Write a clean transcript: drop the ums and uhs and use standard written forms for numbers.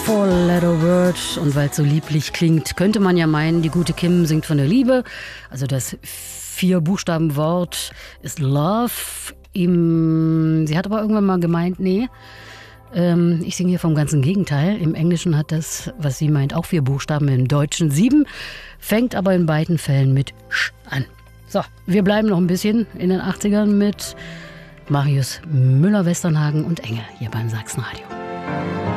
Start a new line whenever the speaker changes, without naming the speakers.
Four-Letter Word, und weil es so lieblich klingt, könnte man ja meinen, die gute Kim singt von der Liebe. Also das 4-Buchstaben-Wort ist Love. Sie hat aber irgendwann mal gemeint, nee, ich singe hier vom ganzen Gegenteil. Im Englischen hat das, was sie meint, auch 4 Buchstaben, im Deutschen 7, fängt aber in beiden Fällen mit Sch an. So, wir bleiben noch ein bisschen in den 80ern mit Marius Müller-Westernhagen und Engel hier beim Sachsenradio.